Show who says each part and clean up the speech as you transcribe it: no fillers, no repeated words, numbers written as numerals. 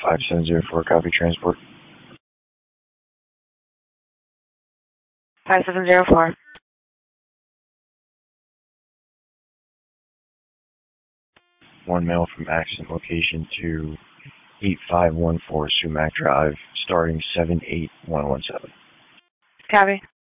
Speaker 1: 5704, copy transport.
Speaker 2: 5704.
Speaker 1: One mail from accident location to 8514 Sumac Drive, starting 78117.
Speaker 2: Copy.